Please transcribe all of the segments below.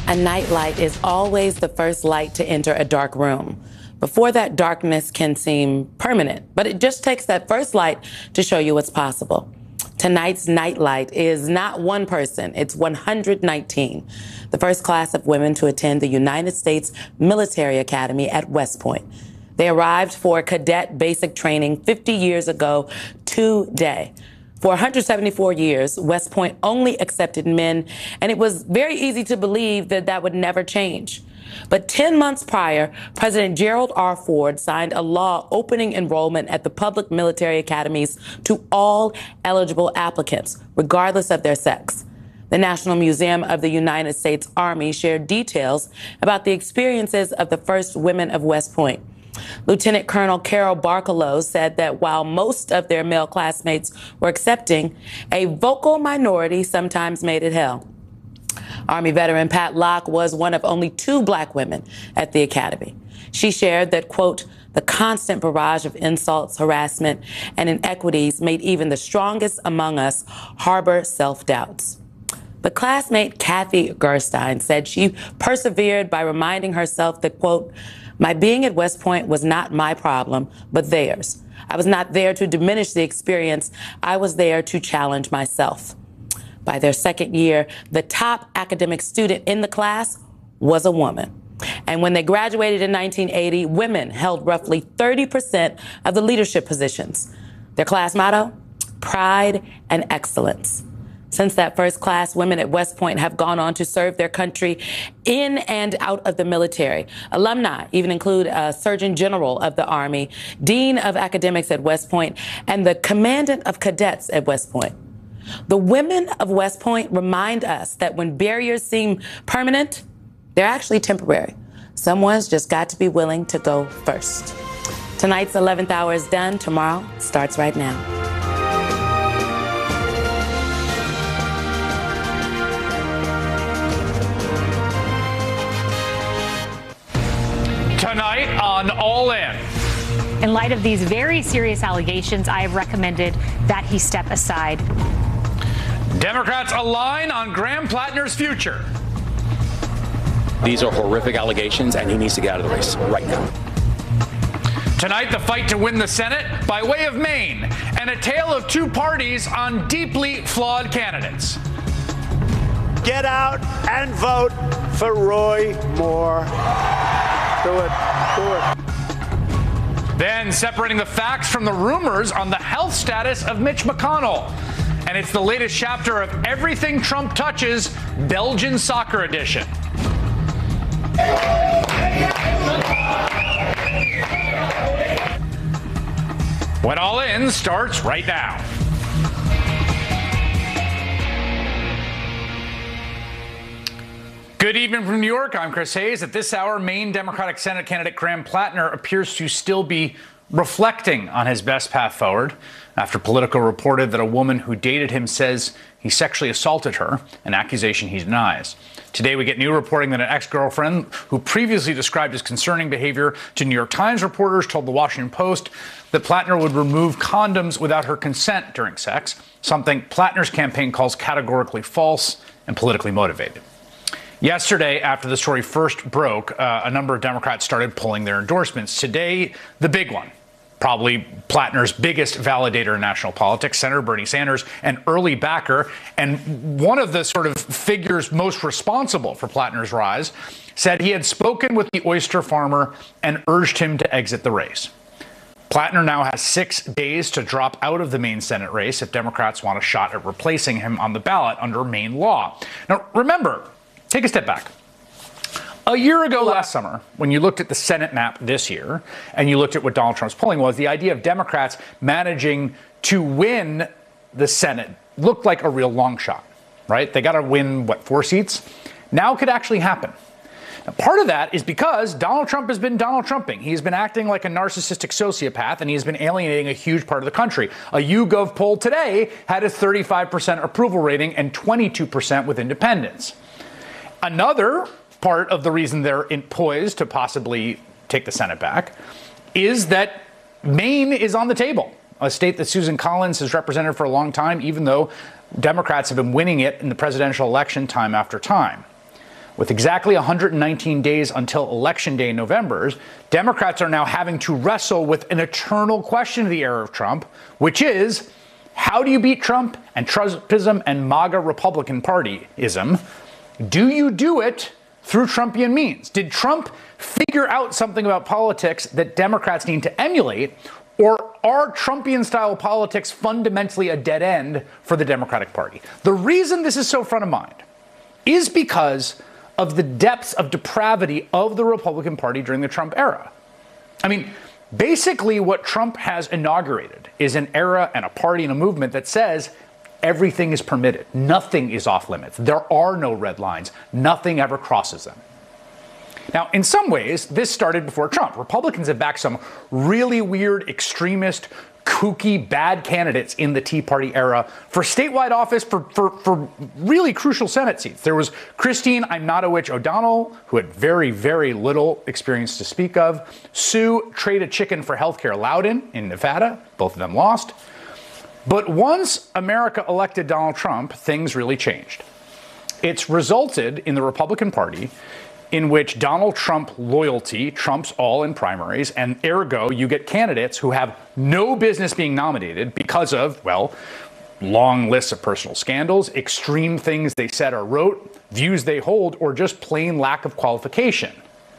A nightlight is always the first light to enter a dark room. Before that, darkness can seem permanent, but it just takes that first light to show you what's possible. Tonight's nightlight is not one person, it's 119. The first class of women to attend the United States Military Academy at West Point. They arrived for cadet basic training 50 years ago today. For 174 years, West Point only accepted men, and it was very easy to believe that that would never change. But 10 months prior, President Gerald R. Ford signed a law opening enrollment at the public military academies to all eligible applicants, regardless of their sex. The National Museum of the United States Army shared details about the experiences of the first women of West Point. Lieutenant Colonel Carol Barkalow said that while most of their male classmates were accepting, a vocal minority sometimes made it hell. Army veteran Pat Locke was one of only 2 black women at the academy. She shared that, quote, the constant barrage of insults, harassment, and inequities made even the strongest among us harbor self-doubts. But classmate Kathy Gerstein said she persevered by reminding herself that, quote, my being at West Point was not my problem, but theirs. I was not there to diminish the experience. I was there to challenge myself. By their second year, the top academic student in the class was a woman. And when they graduated in 1980, women held roughly 30% of the leadership positions. Their class motto, pride and excellence. Since that first class, women at West Point have gone on to serve their country in and out of the military. Alumni even include a Surgeon General of the Army, Dean of Academics at West Point, and the Commandant of Cadets at West Point. The women of West Point remind us that when barriers seem permanent, they're actually temporary. Someone's just got to be willing to go first. Tonight's 11th hour is done. Tomorrow starts right now. Tonight on All In. In light of these very serious allegations, I have recommended that he step aside. Democrats align on Graham Plattner's future. These are horrific allegations, and he needs to get out of the race right now. Tonight, the fight to win the Senate by way of Maine, and a tale of 2 parties on deeply flawed candidates. Get out and vote for Roy Moore. Do it. Do it. Then separating the facts from the rumors on the health status of Mitch McConnell. And it's the latest chapter of Everything Trump Touches, Belgian Soccer Edition. When All In starts right now. Good evening from New York. I'm Chris Hayes. At this hour, Maine Democratic Senate candidate Graham Plattner appears to still be reflecting on his best path forward after Politico reported that a woman who dated him says he sexually assaulted her, an accusation he denies. Today, we get new reporting that an ex-girlfriend who previously described his concerning behavior to New York Times reporters told the Washington Post that Plattner would remove condoms without her consent during sex, something Plattner's campaign calls categorically false and politically motivated. Yesterday, after the story first broke, a number of Democrats started pulling their endorsements. Today, the big one, probably Plattner's biggest validator in national politics, Senator Bernie Sanders, an early backer, and one of the sort of figures most responsible for Plattner's rise, said he had spoken with the oyster farmer and urged him to exit the race. Plattner now has 6 days to drop out of the Maine Senate race if Democrats want a shot at replacing him on the ballot under Maine law. Now, remember, take a step back. A year ago last summer, when you looked at the Senate map this year and you looked at what Donald Trump's polling was, the idea of Democrats managing to win the Senate looked like a real long shot, right? They got to win, 4 seats? Now it could actually happen. Now, part of that is because Donald Trump has been Donald Trumping. He's been acting like a narcissistic sociopath, and he's been alienating a huge part of the country. A YouGov poll today had a 35% approval rating and 22% with independents. Another part of the reason they're poised to possibly take the Senate back is that Maine is on the table, a state that Susan Collins has represented for a long time, even though Democrats have been winning it in the presidential election time after time. With exactly 119 days until Election Day in November, Democrats are now having to wrestle with an eternal question of the era of Trump, which is, how do you beat Trump and Trumpism and MAGA Republican Partyism? Do you do it through Trumpian means? Did Trump figure out something about politics that Democrats need to emulate, or are Trumpian-style politics fundamentally a dead end for the Democratic Party? The reason this is so front of mind is because of the depths of depravity of the Republican Party during the Trump era. I mean, basically what Trump has inaugurated is an era and a party and a movement that says everything is permitted. Nothing is off limits. There are no red lines. Nothing ever crosses them. Now, in some ways, this started before Trump. Republicans have backed some really weird, extremist, kooky, bad candidates in the Tea Party era for statewide office for really crucial Senate seats. There was Christine I'm Not a Witch O'Donnell, who had very, very little experience to speak of. Sue Trade a Chicken for Healthcare Loudon in Nevada. Both of them lost. But once America elected Donald Trump, things really changed. It's resulted in the Republican Party in which Donald Trump loyalty trumps all in primaries, and ergo, you get candidates who have no business being nominated because of, well, long lists of personal scandals, extreme things they said or wrote, views they hold, or just plain lack of qualification.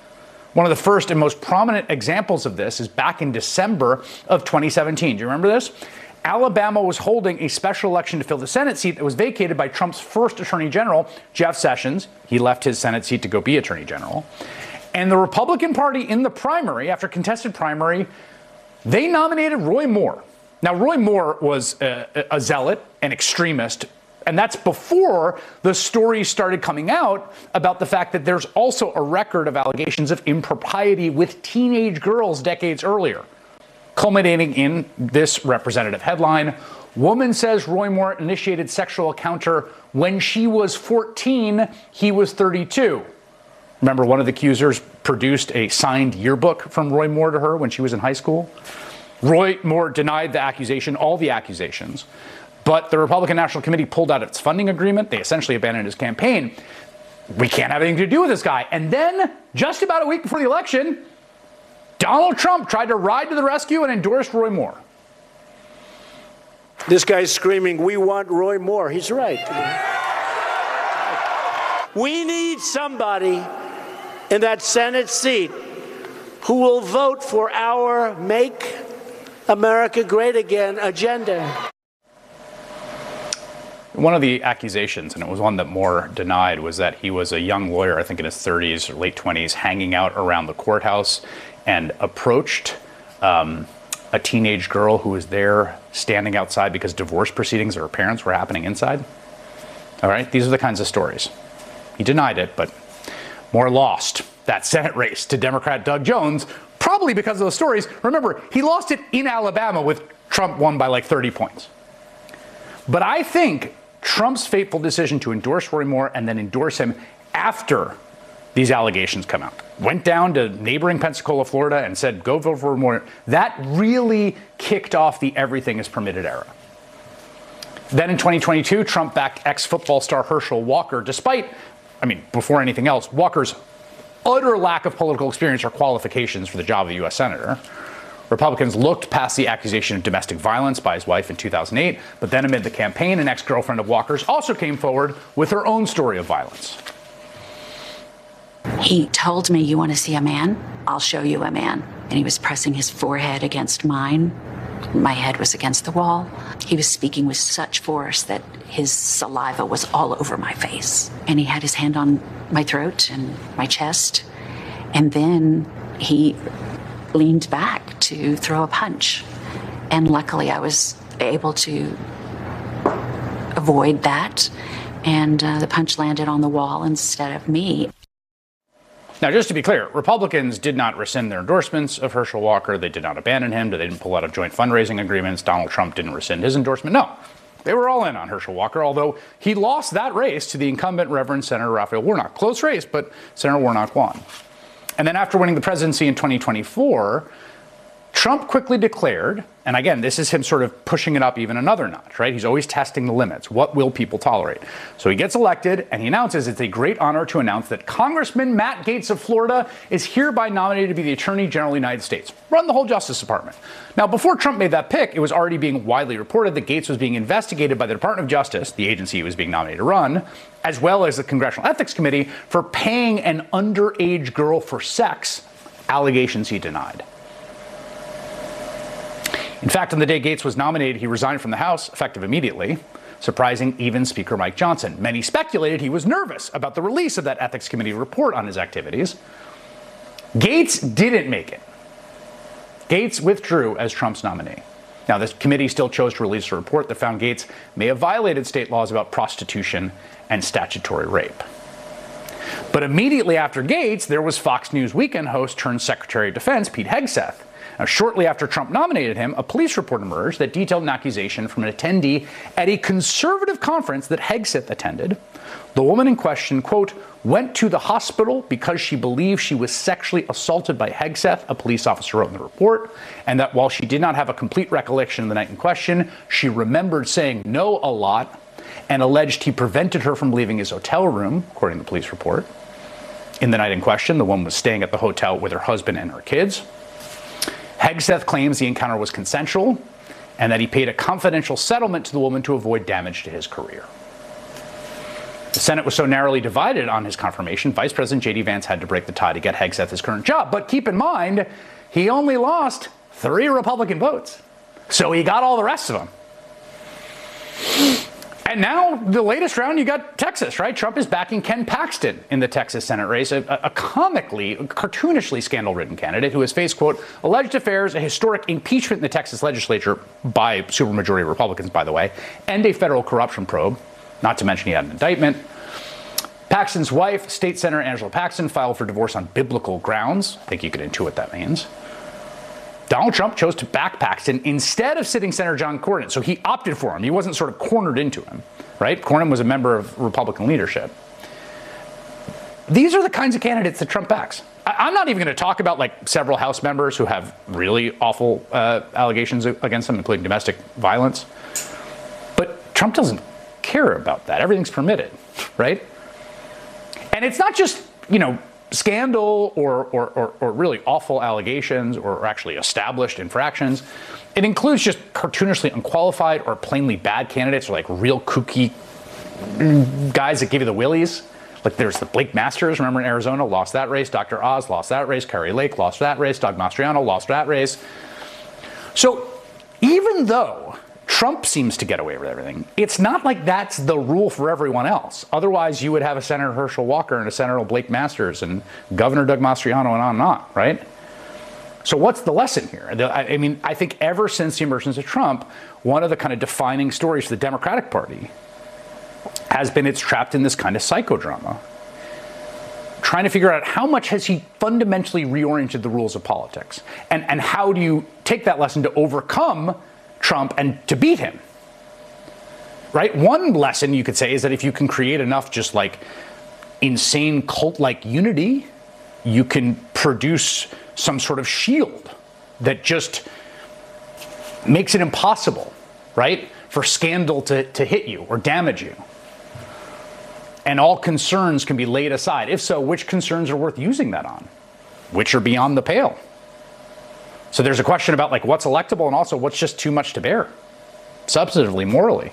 One of the first and most prominent examples of this is back in December of 2017. Do you remember this? Alabama was holding a special election to fill the Senate seat that was vacated by Trump's first Attorney General, Jeff Sessions. He left his Senate seat to go be Attorney General. And the Republican Party in the primary, after contested primary, they nominated Roy Moore. Now, Roy Moore was a zealot, an extremist, and that's before the stories started coming out about the fact that there's also a record of allegations of impropriety with teenage girls decades earlier, culminating in this representative headline: woman says Roy Moore initiated sexual encounter when she was 14, he was 32. Remember, one of the accusers produced a signed yearbook from Roy Moore to her when she was in high school. Roy Moore denied the accusation, all the accusations, but the Republican National Committee pulled out its funding agreement. They essentially abandoned his campaign. We can't have anything to do with this guy. And then, just about a week before the election, Donald Trump tried to ride to the rescue and endorsed Roy Moore. This guy's screaming, "We want Roy Moore." He's right. We need somebody in that Senate seat who will vote for our Make America Great Again agenda. One of the accusations, and it was one that Moore denied, was that he was a young lawyer, I think in his 30s or late 20s, hanging out around the courthouse and approached a teenage girl who was there standing outside because divorce proceedings of her parents were happening inside. All right, these are the kinds of stories. He denied it, but Moore lost that Senate race to Democrat Doug Jones, probably because of those stories. Remember, he lost it in Alabama with Trump won by like 30 points. But I think Trump's fateful decision to endorse Roy Moore and then endorse him after these allegations come out, went down to neighboring Pensacola, Florida, and said, go vote for Moore. That really kicked off the everything is permitted era. Then in 2022, Trump backed ex-football star Herschel Walker, despite, before anything else, Walker's utter lack of political experience or qualifications for the job of a U.S. Senator. Republicans looked past the accusation of domestic violence by his wife in 2008, but then amid the campaign, an ex-girlfriend of Walker's also came forward with her own story of violence. He told me, "You want to see a man? I'll show you a man." And he was pressing his forehead against mine. My head was against the wall. He was speaking with such force that his saliva was all over my face. And he had his hand on my throat and my chest. And then he leaned back to throw a punch. And luckily I was able to avoid that. And the punch landed on the wall instead of me. Now, just to be clear, Republicans did not rescind their endorsements of Herschel Walker. They did not abandon him. They didn't pull out of joint fundraising agreements. Donald Trump didn't rescind his endorsement. No, they were all in on Herschel Walker, although he lost that race to the incumbent Reverend Senator Raphael Warnock. Close race, but Senator Warnock won. And then after winning the presidency in 2024, Trump quickly declared, and again, this is him sort of pushing it up even another notch, right? He's always testing the limits. What will people tolerate? So he gets elected, and he announces it's a great honor to announce that Congressman Matt Gaetz of Florida is hereby nominated to be the Attorney General of the United States, run the whole Justice Department. Now, before Trump made that pick, it was already being widely reported that Gaetz was being investigated by the Department of Justice, the agency he was being nominated to run, as well as the Congressional Ethics Committee, for paying an underage girl for sex, allegations he denied. In fact, on the day Gaetz was nominated, he resigned from the House, effective immediately, surprising even Speaker Mike Johnson. Many speculated he was nervous about the release of that Ethics Committee report on his activities. Gaetz didn't make it. Gaetz withdrew as Trump's nominee. Now, the committee still chose to release a report that found Gaetz may have violated state laws about prostitution and statutory rape. But immediately after Gaetz, there was Fox News Weekend host turned Secretary of Defense Pete Hegseth. Now, shortly after Trump nominated him, a police report emerged that detailed an accusation from an attendee at a conservative conference that Hegseth attended. The woman in question, quote, went to the hospital because she believed she was sexually assaulted by Hegseth, a police officer wrote in the report, and that while she did not have a complete recollection of the night in question, she remembered saying no a lot and alleged he prevented her from leaving his hotel room, according to the police report. In the night in question, the woman was staying at the hotel with her husband and her kids. Hegseth claims the encounter was consensual and that he paid a confidential settlement to the woman to avoid damage to his career. The Senate was so narrowly divided on his confirmation, Vice President J.D. Vance had to break the tie to get Hegseth his current job. But keep in mind, he only lost 3 Republican votes. So he got all the rest of them. And now, the latest round, you got Texas, right? Trump is backing Ken Paxton in the Texas Senate race, a comically, cartoonishly scandal-ridden candidate who has faced, quote, alleged affairs, a historic impeachment in the Texas legislature by supermajority Republicans, by the way, and a federal corruption probe, not to mention he had an indictment. Paxton's wife, State Senator Angela Paxton, filed for divorce on biblical grounds. I think you could intuit what that means. Donald Trump chose to back Paxton instead of sitting Senator John Cornyn, so he opted for him. He wasn't sort of cornered into him, right? Cornyn was a member of Republican leadership. These are the kinds of candidates that Trump backs. I'm not even going to talk about like several House members who have really awful allegations against them, including domestic violence. But Trump doesn't care about that. Everything's permitted, right? And it's not just, scandal or really awful allegations or actually established infractions. It includes just cartoonishly unqualified or plainly bad candidates or like real kooky guys that give you the willies. Like there's the Blake Masters, remember in Arizona, lost that race. Dr. Oz lost that race. Kari Lake lost that race. Doug Mastriano lost that race. So even though Trump seems to get away with everything, it's not like that's the rule for everyone else. Otherwise, you would have a Senator Herschel Walker and a Senator Blake Masters and Governor Doug Mastriano and on, right? So what's the lesson here? I mean, I think ever since the emergence of Trump, one of the kind of defining stories for the Democratic Party has been it's trapped in this kind of psychodrama, trying to figure out how much has he fundamentally reoriented the rules of politics, and how do you take that lesson to overcome Trump and to beat him, right? One lesson you could say is that if you can create enough just like insane cult-like unity, you can produce some sort of shield that just makes it impossible, right, for scandal to hit you or damage you. And all concerns can be laid aside. If so, which concerns are worth using that on? Which are beyond the pale? So there's a question about like what's electable and also what's just too much to bear, substantively, morally.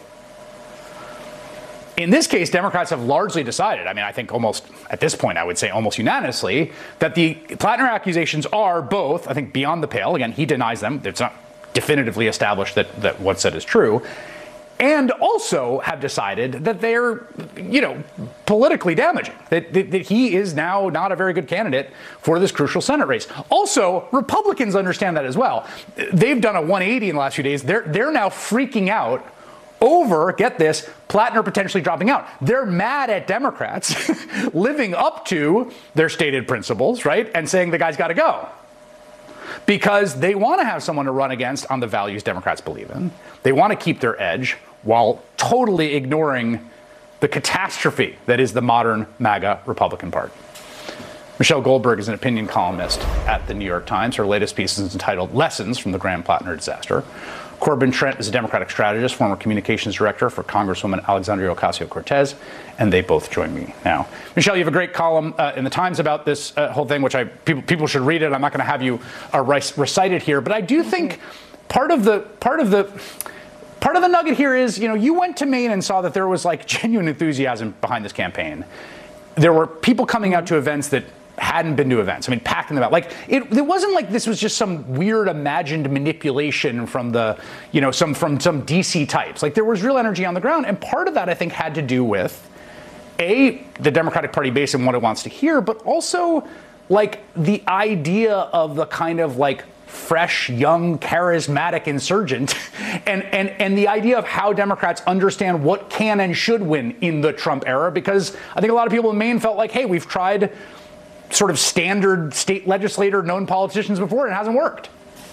In this case, Democrats have largely decided, I mean, I think almost at this point, I would say almost unanimously, that the Plattner accusations are both, I think, beyond the pale. Again, he denies them. It's not definitively established that what's said is true. And also have decided that they're, politically damaging, that he is now not a very good candidate for this crucial Senate race. Also, Republicans understand that as well. They've done a 180 in the last few days. They're now freaking out over, get this, Plattner potentially dropping out. They're mad at Democrats living up to their stated principles, right, and saying the guy's got to go. Because they want to have someone to run against on the values Democrats believe in. They want to keep their edge while totally ignoring the catastrophe that is the modern MAGA Republican Party. Michelle Goldberg is an opinion columnist at the New York Times. Her latest piece is entitled Lessons from the Graham-Plattner Disaster. Corbin Trent is a Democratic strategist, former communications director for Congresswoman Alexandria Ocasio-Cortez, and they both join me now. Michelle, you have a great column in the Times about this whole thing, which people should read it. I'm not going to have you recite it here, but I do think part of the nugget here is, you went to Maine and saw that there was like genuine enthusiasm behind this campaign. There were people coming out to events that hadn't been to events. I mean, packing them out. Like it wasn't like this was just some weird imagined manipulation from the, from some DC types. Like there was real energy on the ground. And part of that, I think, had to do with the Democratic Party base and what it wants to hear, but also like the idea of the kind of like fresh, young, charismatic insurgent and the idea of how Democrats understand what can and should win in the Trump era, because I think a lot of people in Maine felt like, hey, we've tried sort of standard state legislator, known politicians before, and it hasn't worked.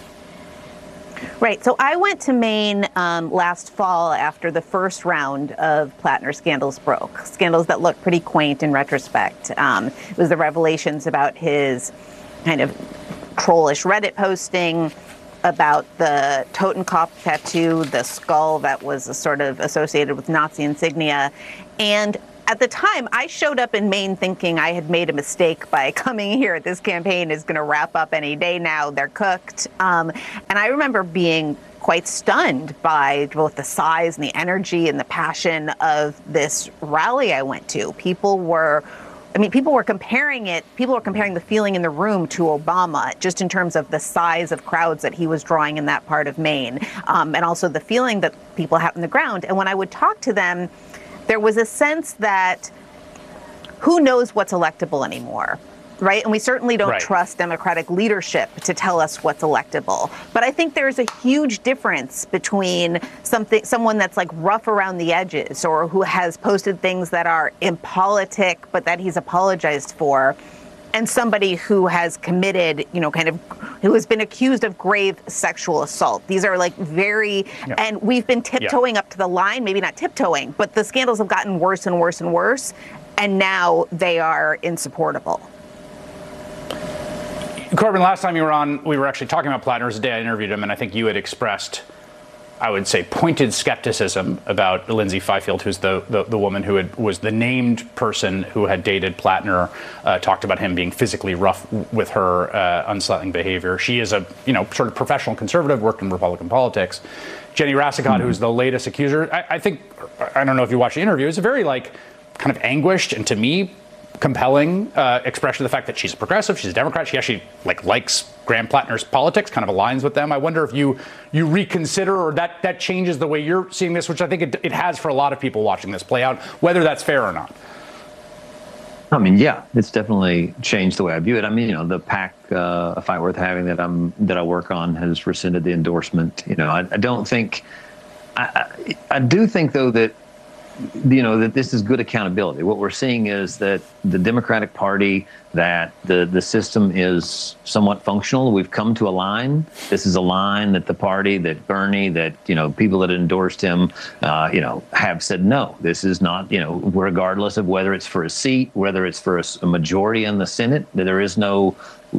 Right. So I went to Maine last fall after the first round of Plattner scandals broke, scandals that look pretty quaint in retrospect. It was the revelations about his kind of trollish Reddit posting, about the Totenkopf tattoo, the skull that was sort of associated with Nazi insignia. And at the time, I showed up in Maine thinking I had made a mistake by coming here. This campaign is going to wrap up any day now. They're cooked. And I remember being quite stunned by both the size and the energy and the passion of this rally I went to. People were comparing the feeling in the room to Obama, just in terms of the size of crowds that he was drawing in that part of Maine, and also the feeling that people have on the ground. And when I would talk to them, there was a sense that who knows what's electable anymore, right? And we certainly don't trust Democratic leadership to tell us what's electable. But I think there's a huge difference between someone that's like rough around the edges, or who has posted things that are impolitic but that he's apologized for, and somebody who has committed, who has been accused of grave sexual assault. These are like and we've been tiptoeing up to the line, maybe not tiptoeing, but the scandals have gotten worse and worse and worse, and now they are insupportable. Corbin, last time you were on, we were actually talking about Plattner. It was the day I interviewed him, and I think you had expressed, I would say, pointed skepticism about Lindsay Fifield, who's the woman who was the named person who had dated Plattner, talked about him being physically rough with her, unsettling behavior. She is a sort of professional conservative, worked in Republican politics. Jenny Rassicot, who's the latest accuser, I think, I don't know if you watched the interview, it's a very kind of anguished and, to me, compelling expression of the fact that she's a progressive, she's a Democrat, she actually likes Graham-Plattner's politics, kind of aligns with them. I wonder if you reconsider, or that changes the way you're seeing this, which I think it has for a lot of people watching this play out, whether that's fair or not. I mean, yeah, it's definitely changed the way I view it. I mean, the PAC, A Fight Worth Having that I work on has rescinded the endorsement. I don't think, I do think though that that this is good accountability. What we're seeing is that the Democratic Party, that the system is somewhat functional. We've come to a line. This is a line that the party, that Bernie, that, people that endorsed him, have said, no, this is not, regardless of whether it's for a seat, whether it's for a majority in the Senate, there is no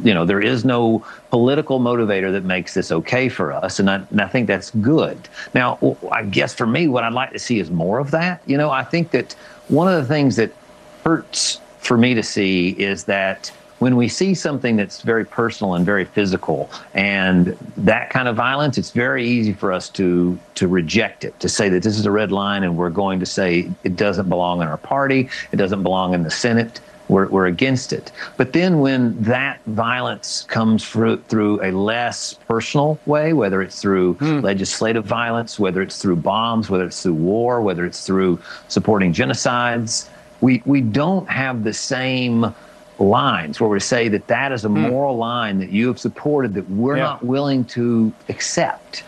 political motivator that makes this okay for us. And I think that's good. Now, I guess for me, what I'd like to see is more of that. I think that one of the things that hurts for me to see is that when we see something that's very personal and very physical and that kind of violence, it's very easy for us to reject it, to say that this is a red line and we're going to say it doesn't belong in our party, it doesn't belong in the Senate. We're against it. But then when that violence comes through a less personal way, whether it's through legislative violence, whether it's through bombs, whether it's through war, whether it's through supporting genocides, we don't have the same lines where we say that is a moral line that you have supported that we're not willing to accept.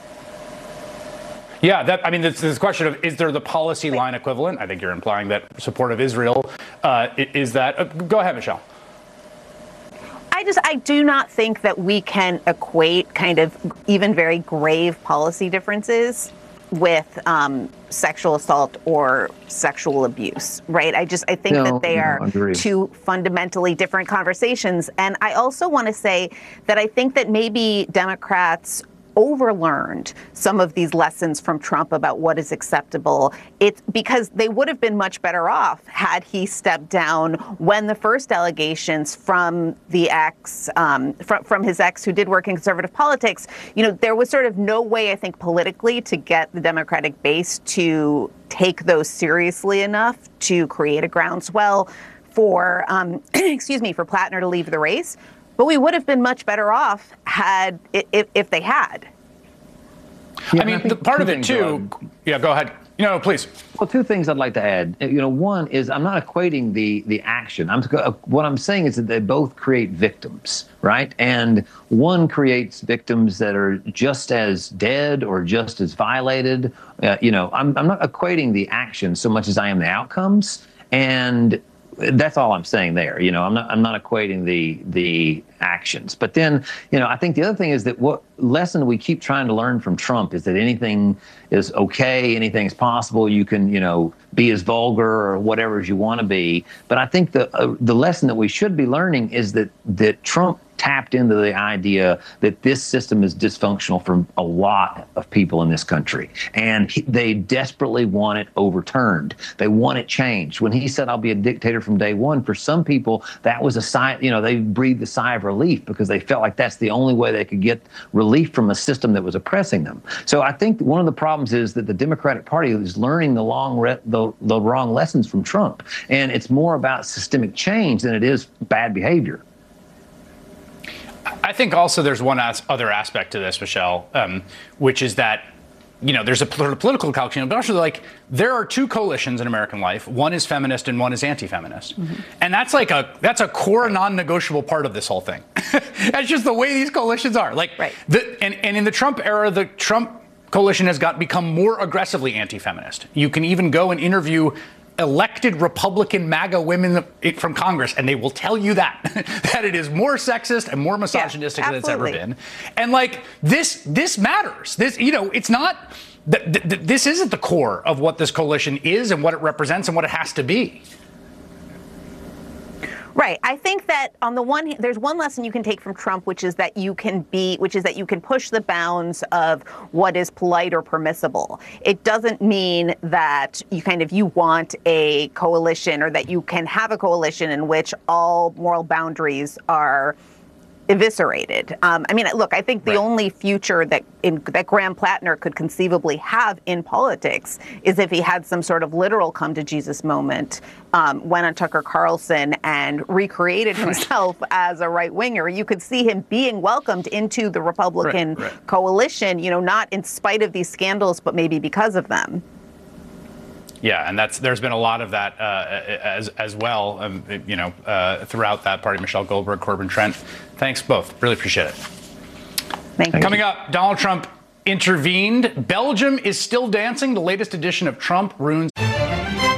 Yeah, this question of, is there the policy line equivalent? I think you're implying that support of Israel is that. Go ahead, Michelle. I do not think that we can equate kind of even very grave policy differences with sexual assault or sexual abuse, right? I think that they are two fundamentally different conversations. And I also want to say that I think that maybe Democrats overlearned some of these lessons from Trump about what is acceptable. It's because they would have been much better off had he stepped down when the first allegations from the ex, from his ex who did work in conservative politics, there was sort of no way, I think, politically to get the Democratic base to take those seriously enough to create a groundswell for, for Plattner to leave the race. But we would have been much better off if they had. Yeah, I mean, part of it too. Yeah, go ahead. No, please. Well, two things I'd like to add. One is I'm not equating the action. What I'm saying is that they both create victims, right? And one creates victims that are just as dead or just as violated. I'm not equating the action so much as I am the outcomes. And that's all I'm saying there. I'm not equating the actions. But then, I think the other thing is that what lesson we keep trying to learn from Trump is that anything is okay, anything's possible. You can, be as vulgar or whatever as you want to be. But I think the lesson that we should be learning is that Trump tapped into the idea that this system is dysfunctional for a lot of people in this country. And they desperately want it overturned. They want it changed. When he said, I'll be a dictator from day one, for some people, that was a sigh, they breathed a sigh of relief because they felt like that's the only way they could get relief from a system that was oppressing them. So I think one of the problems is that the Democratic Party is learning the wrong lessons from Trump. And it's more about systemic change than it is bad behavior. I think also there's one other aspect to this, Michelle, which is that, there's a political calculation, but also there are two coalitions in American life. One is feminist and one is anti-feminist. Mm-hmm. And that's a core non-negotiable part of this whole thing. That's just the way these coalitions are. And in the Trump era, the Trump coalition has become more aggressively anti-feminist. You can even go and interview elected Republican MAGA women from Congress, and they will tell you that it is more sexist and more misogynistic than it's ever been. And this matters. It's not this isn't the core of what this coalition is and what it represents and what it has to be. Right. I think that on the one hand, there's one lesson you can take from Trump, which is that you can push the bounds of what is polite or permissible. It doesn't mean that you want a coalition or that you can have a coalition in which all moral boundaries are eviscerated. I think the only future that Graham Plattner could conceivably have in politics is if he had some sort of literal come to Jesus moment, went on Tucker Carlson and recreated himself as a right winger. You could see him being welcomed into the Republican coalition, not in spite of these scandals, but maybe because of them. Yeah, and there's been a lot of that as well, throughout that party. Michelle Goldberg, Corbin Trent, thanks both. Really appreciate it. Thank you. Coming up, Donald Trump intervened. Belgium is still dancing. The latest edition of Trump ruins